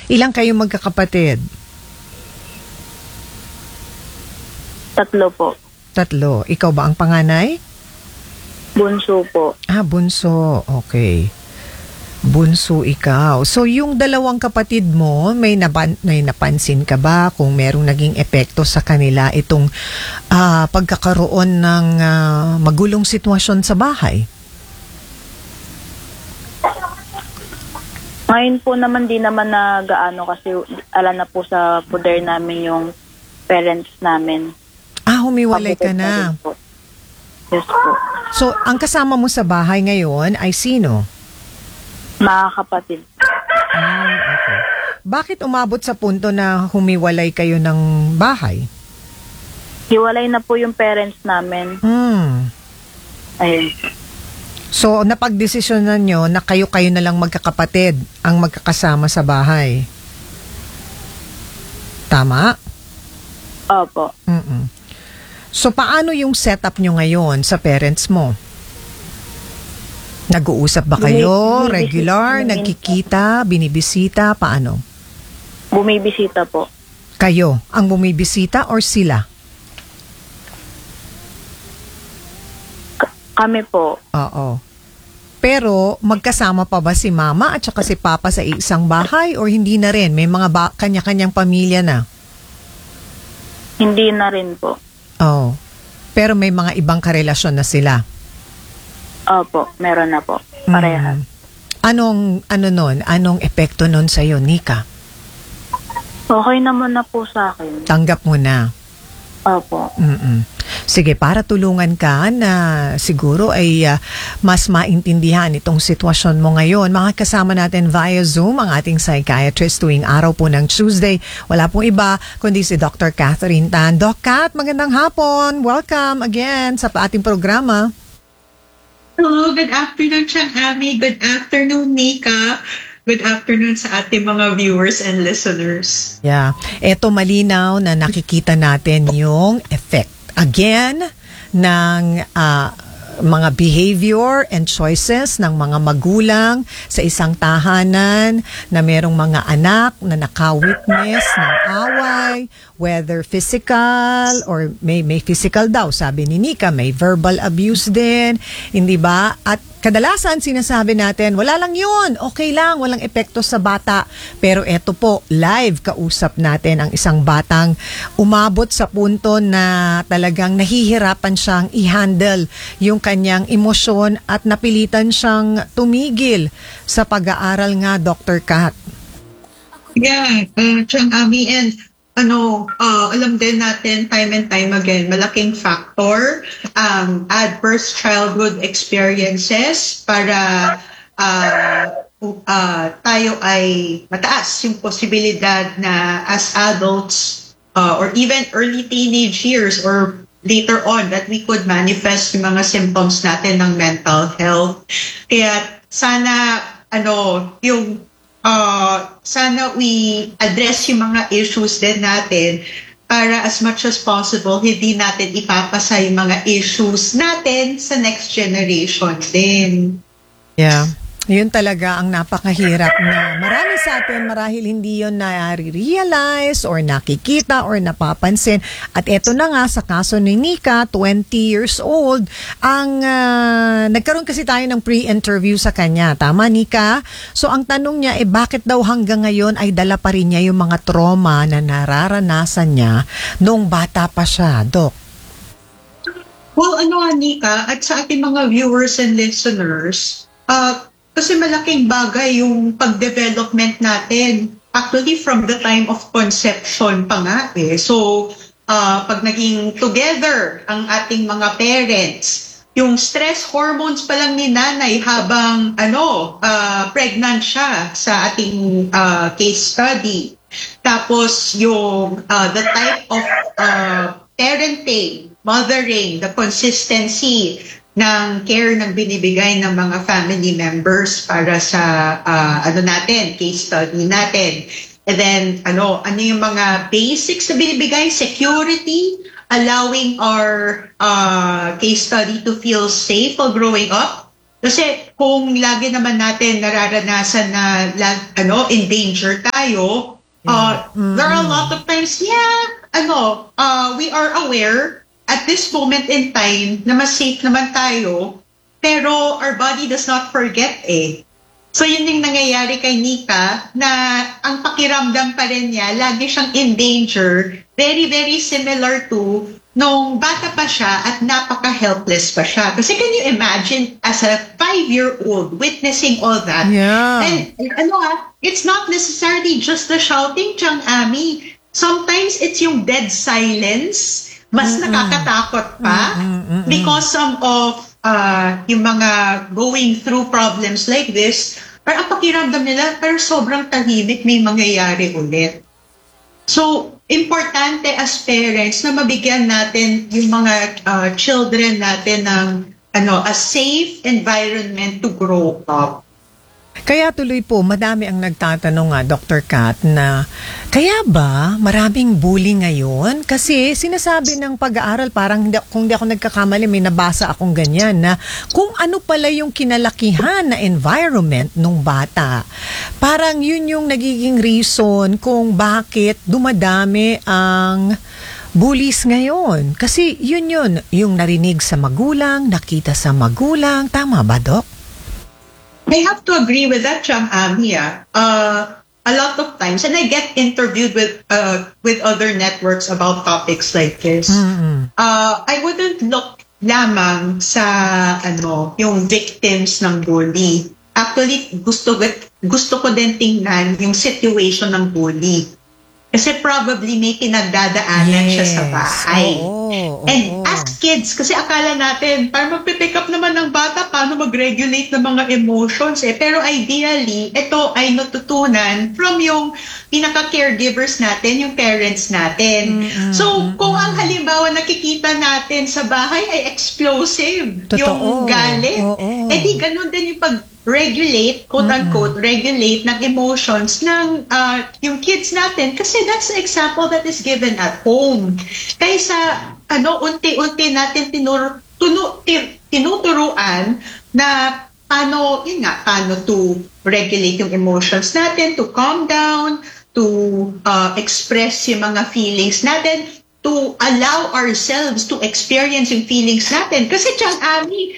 Ilang kayo magkakapatid? 3 po. 3. Ikaw ba ang panganay? Bunso po. Bunso. Okay. Bunso ikaw. So, yung 2 kapatid mo, may napansin ka ba kung merong naging epekto sa kanila itong pagkakaroon ng magulong sitwasyon sa bahay? Ngayon po naman di naman na gaano kasi alam na po sa poder namin yung parents namin. Humiwalay ka na. Po. Yes po. So, ang kasama mo sa bahay ngayon ay sino? Mga kapatid. Okay. Bakit umabot sa punto na humiwalay kayo ng bahay? Hiwalay na po yung parents namin. Ayun. So, napagdesisyonan nyo na kayo-kayo na lang magkakapatid ang magkakasama sa bahay. Tama? Opo. So, paano yung setup nyo ngayon sa parents mo? Nag-uusap ba kayo? Regular? Nagkikita? Binibisita? Paano? Bumibisita po. Kayo ang bumibisita or sila? Kami po. Oo. Pero magkasama pa ba si mama at saka si papa sa isang bahay or hindi na rin? May mga kanya-kanyang pamilya na? Hindi na rin po. Oh. Pero may mga ibang karelasyon na sila? Opo, meron na po. Parehas. Anong epekto nun sa'yo, Nika? Okay naman na po sa akin. Tanggap mo na? Opo. Sige, para tulungan ka na siguro ay mas maintindihan itong sitwasyon mo ngayon. Makakasama natin via Zoom ang ating psychiatrist tuwing araw po ng Tuesday. Wala pong iba kundi si Dr. Catherine Tan. Doc Cat, magandang hapon. Welcome again sa ating programa. Hello, good afternoon, Chang Ami. Good afternoon, Nika. Good afternoon sa ating mga viewers and listeners. Yeah. Eto malinaw na nakikita natin yung effect again ng mga behavior and choices ng mga magulang sa isang tahanan na merong mga anak na naka-witness ng away, whether physical or may physical daw, sabi ni Nika, may verbal abuse din, hindi ba? At kadalasan sinasabi natin, wala lang yun, okay lang, walang epekto sa bata. Pero eto po, live kausap natin ang isang batang umabot sa punto na talagang nahihirapan siyang i-handle yung kanyang emosyon at napilitan siyang tumigil sa pag-aaral nga, Dr. Kat. Yeah, Chang Ami, and alam din natin time and time again, malaking factor adverse childhood experiences para tayo ay mataas yung posibilidad na as adults or even early teenage years or later on that we could manifest yung mga symptoms natin ng mental health. Kaya sana sana we address yung mga issues din natin para as much as possible hindi natin ipapasa yung mga issues natin sa next generation din. Yeah. Yun talaga ang napakahirap na marami sa atin marahil hindi yun na-realize or nakikita or napapansin. At eto na nga sa kaso ni Nika, 20 years old, ang nagkaroon kasi tayo ng pre-interview sa kanya. Tama, Nika? So ang tanong niya, bakit daw hanggang ngayon ay dala pa rin niya yung mga trauma na nararanasan niya noong bata pa siya, Doc? Well, Nika, at sa ating mga viewers and listeners, kasi malaking bagay yung pag-development natin. Actually, from the time of conception pa nga eh. So, pag naging together ang ating mga parents, yung stress hormones pa lang ni nanay habang pregnant siya sa ating case study. Tapos yung the type of parenting, mothering, the consistency ng care ng binibigay ng mga family members para sa case study natin. And then ano yung mga basics na binibigay, security, allowing our case study to feel safe while growing up, Kasi kung lagi naman natin nararanasan na in danger tayo, there are a lot of times, we are aware at this moment in time na mas safe naman tayo, pero our body does not forget eh. So yun yung nangyayari kay Nika na ang pakiramdam pa rin niya, lagi siyang in danger, very, very similar to nung bata pa siya at napaka-helpless pa siya. Kasi can you imagine as a 5-year-old witnessing all that? Yeah. And it's not necessarily just the shouting, Chang Ami. Sometimes it's yung dead silence, mas nakakatakot pa because some of yung mga going through problems like this, or ang pakiramdam nila, pero sobrang tahimik, may mangyayari ulit. So, importante as parents na mabigyan natin yung mga children natin ng a safe environment to grow up. Kaya tuloy po, madami ang nagtatanong Dr. Kat, na kaya ba maraming bullying ngayon? Kasi sinasabi ng pag-aaral, parang kung di ako nagkakamali, may nabasa akong ganyan, na kung ano pala yung kinalakihan na environment nung bata, parang yun yung nagiging reason kung bakit dumadami ang bullies ngayon. Kasi yun yung narinig sa magulang, nakita sa magulang. Tama ba, Doc? I have to agree with that, Chang Ami. A lot of times, and I get interviewed with other networks about topics like this. I wouldn't look lamang sa yung victims ng bully. Actually, gusto ko din tingnan yung situation ng bully. Kasi probably may pinagdadaanan siya sa bahay. And as kids, kasi akala natin, para magpipick up naman ng bata, paano mag-regulate ng mga emotions eh. Pero ideally, ito ay natutunan from yung pinaka-caregivers natin, yung parents natin. So, kung ang halimbawa nakikita natin sa bahay ay explosive, yung galit, di ganun din yung regulate, quote-unquote, regulate ng emotions ng yung kids natin. Kasi that's the example that is given at home. Kaysa, unti-unti natin tinuturuan na paano to regulate yung emotions natin, to calm down, to express yung mga feelings natin, to allow ourselves to experience yung feelings natin. Kasi Chang Ami,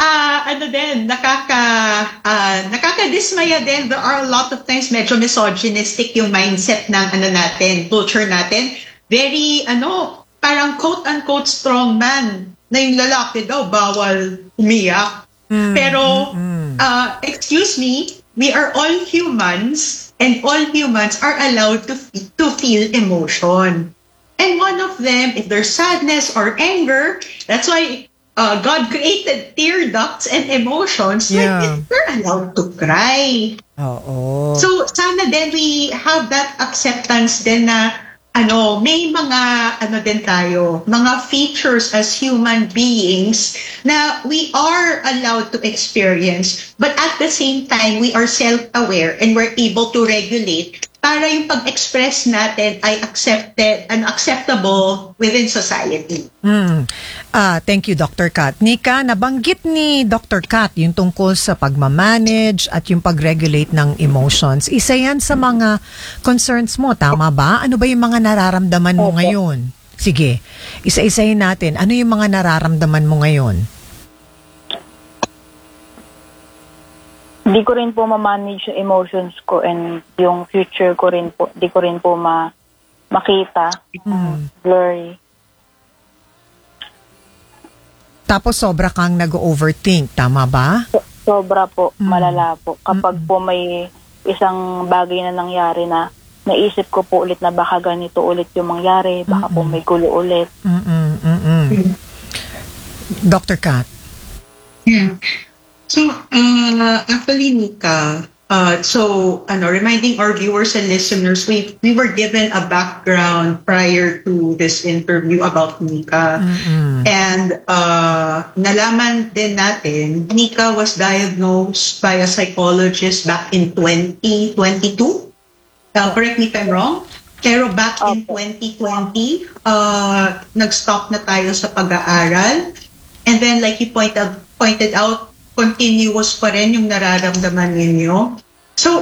nakakadismaya din. There are a lot of times medyo misogynistic yung mindset ng natin, culture natin. Very, parang quote-unquote strong man na yung lalaki daw bawal umiyak. Pero, excuse me, we are all humans and all humans are allowed to feel emotion. And one of them, if there's sadness or anger, that's why God created tear ducts and emotions. Yeah. Like, we're allowed to cry. So, sana din we have that acceptance din na may mga din tayo, mga features as human beings na we are allowed to experience, but at the same time, we are self-aware and we're able to regulate para yung pag-express natin ay accepted and acceptable within society. Thank you, Dr. Kat. Nika, nabanggit ni Dr. Kat yung tungkol sa pagmamanage at yung pag-regulate ng emotions. Isa yan sa mga concerns mo, tama ba? Ano ba yung mga nararamdaman mo ngayon? Sige, isa-isahin natin. Ano yung mga nararamdaman mo ngayon? Di ko rin po ma-manage yung emotions ko and yung future ko rin po. Di ko rin po makita. Blurry. Tapos sobra kang nag-overthink, tama ba? Sobra po, malala po. Kapag po may isang bagay na nangyari na naisip ko po ulit na baka ganito ulit yung mangyari, baka po may gulo ulit. Dr. Kat. Yeah. So, actually, Nika, reminding our viewers and listeners, we were given a background prior to this interview about Nika. And nalaman din natin, Nika was diagnosed by a psychologist back in 2022. Correct me if I'm wrong. Pero back in 2020, nag-stop na tayo sa pag-aaral. And then, like you pointed out, continuous pa rin yung nararamdaman ninyo? So,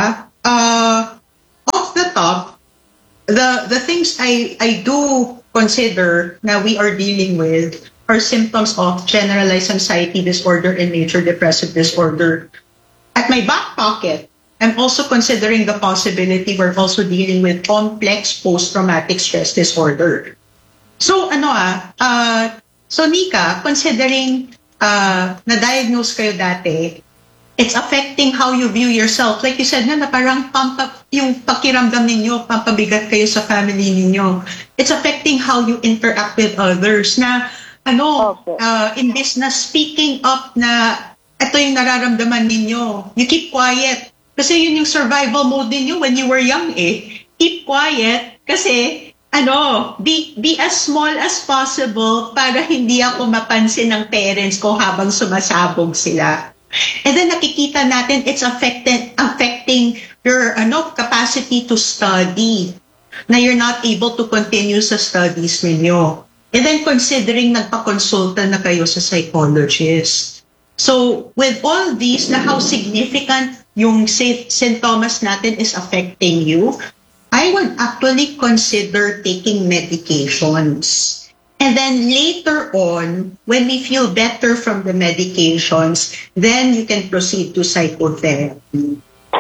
off the top, the things I do consider na we are dealing with are symptoms of generalized anxiety disorder and major depressive disorder. At my back pocket, I'm also considering the possibility we're also dealing with complex post-traumatic stress disorder. So, so Nika, considering na-diagnose kayo dati, it's affecting how you view yourself. Like you said na parang yung pakiramdam ninyo, pampabigat kayo sa family ninyo. It's affecting how you interact with others na imbes na speaking up na ito yung nararamdaman ninyo, you keep quiet. Kasi yun yung survival mode ninyo when you were young Keep quiet kasi be as small as possible para hindi ako mapansin ng parents ko habang sumasabog sila. And then nakikita natin it's affecting your capacity to study. Na you're not able to continue sa studies ninyo. And then considering nagpa-consulta na kayo sa psychologist. So with all these na how significant yung symptoms natin is affecting you, I would actually consider taking medications. And then later on, when we feel better from the medications, then you can proceed to psychotherapy.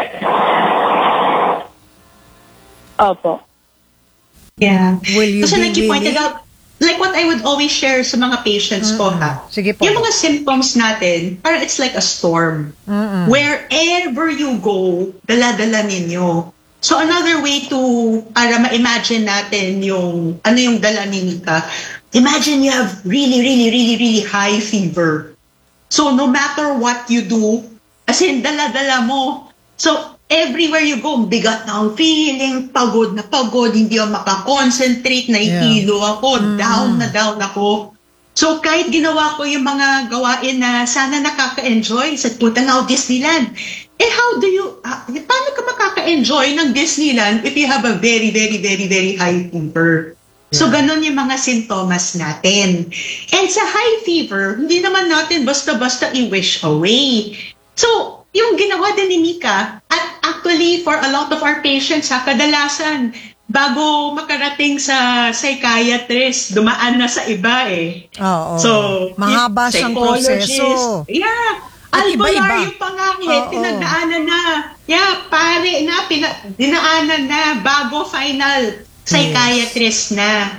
Opo. Yeah. Will you Kasi be like you pointed willing? out, like what I would always share sa mga patients ko Sige po. yung mga symptoms natin, parang it's like a storm. Wherever you go, dala-dala ninyo. So another way to, para ma-imagine natin yung dala ni Nika, imagine you have really, really, really, really high fever. So no matter what you do, as in dala-dala mo. So everywhere you go, bigat na ang feeling, pagod na pagod, hindi ako makakonsentrate, nahihilo ako, down na down ako. So kahit ginawa ko yung mga gawain na sana nakaka-enjoy, sa punta na ako Disneyland. Paano ka makaka-enjoy ng Disneyland if you have a very, very, very, very high fever? So ganun yung mga sintomas natin. And sa high fever, hindi naman natin basta-basta i-wish away. So, yung ginawa din ni Nika, at actually for a lot of our patients, kadalasan, bago makarating sa psychiatrist, dumaan na sa iba Oo. So, mahaba siyang proseso. Yeah. At Albularyo pa nga pinagdaanan na. Yeah, pare na, dinaanan na bago final psychiatrist na.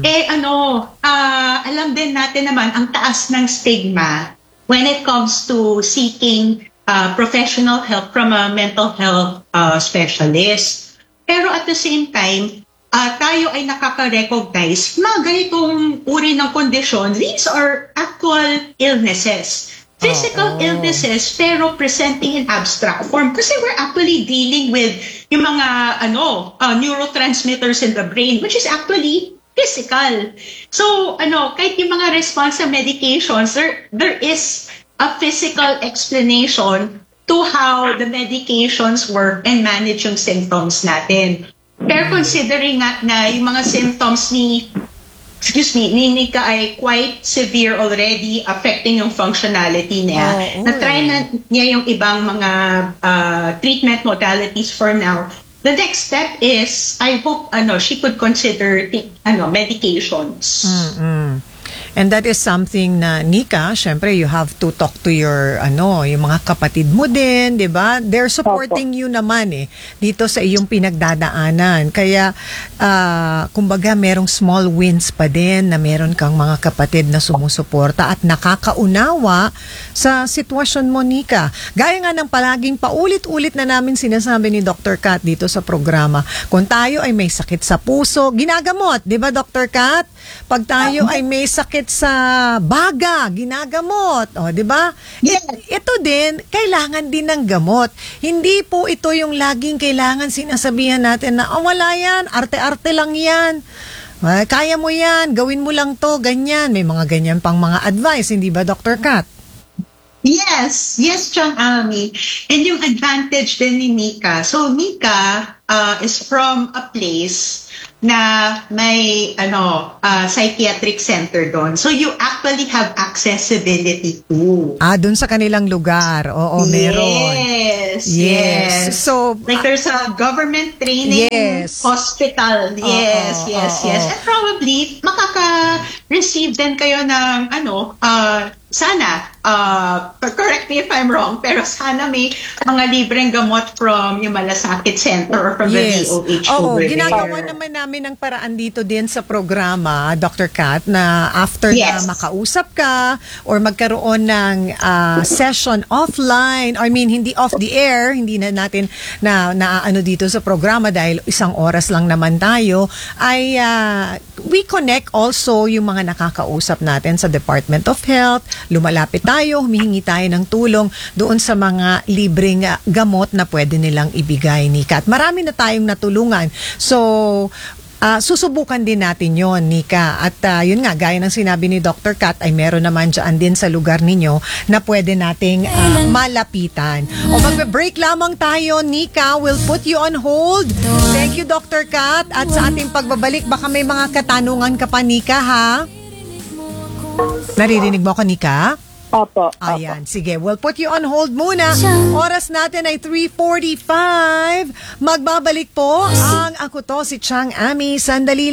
Alam din natin naman ang taas ng stigma when it comes to seeking professional help from a mental health specialist. Pero at the same time, tayo ay nakaka-recognize na ganitong uri ng kondisyon. These are actual illnesses. Physical illnesses pero presenting in abstract form. Kasi we're actually dealing with yung mga neurotransmitters in the brain, which is actually physical. So, kahit yung mga response sa medications, there is a physical explanation to how the medications work and manage yung symptoms natin. Pero considering na yung mga symptoms ni Nika ay quite severe already, affecting yung functionality niya. Na-try na niya yung ibang mga treatment modalities for now. The next step is, I hope she could consider medications. And that is something na, Nika, syempre you have to talk to your, yung mga kapatid mo din, di ba? They're supporting you naman dito sa iyong pinagdadaanan. Kaya, kumbaga, merong small wins pa din na meron kang mga kapatid na sumusuporta at nakakaunawa sa sitwasyon mo, Nika. Gaya nga ng palaging paulit-ulit na namin sinasabi ni Dr. Kat dito sa programa, kung tayo ay may sakit sa puso, ginagamot, di ba, Dr. Kat? Pag tayo ay may sakit sa baga, ginagamot. O, di ba? Yes. Ito din, kailangan din ng gamot. Hindi po ito yung laging kailangan sinasabihan natin na, wala yan, arte-arte lang yan. Kaya mo yan, gawin mo lang to, ganyan. May mga ganyan pang mga advice, hindi ba, Dr. Kat? Yes, Chang Ami. And yung advantage din ni Nika. So, Nika, is from a place na may psychiatric center doon. So you actually have accessibility too. Dun sa kanilang lugar. Oo, meron. Yes. So, like there's a government training hospital. Yes. And probably makaka-receive din kayo ng sana, correct me if I'm wrong, pero sana may mga libreng gamot from yung Malasakit Center or from the DOH over there. Ginagawa naman namin ng paraan dito din sa programa, Dr. Kat, na after na makausap ka or magkaroon ng session offline, hindi off the air, hindi na natin na dito sa programa dahil 1 oras lang naman tayo, ay we connect also yung mga nakakausap natin sa Department of Health. Lumalapit tayo, humihingi tayo ng tulong doon sa mga libreng gamot na pwede nilang ibigay, Nika. At marami na tayong natulungan. So, susubukan din natin yon, Nika. At yun nga, gaya ng sinabi ni Dr. Kat, ay meron naman dyan din sa lugar ninyo na pwede nating malapitan. O magbe-break lamang tayo, Nika. We'll put you on hold. Thank you, Dr. Kat. At sa ating pagbabalik, baka may mga katanungan ka pa, Nika, ha? Naririnig mo ako, Nika? Opo. Ayan, sige. We'll put you on hold muna. Oras natin ay 3:45. Magbabalik po ang ako to, si Chang Ami. Sandali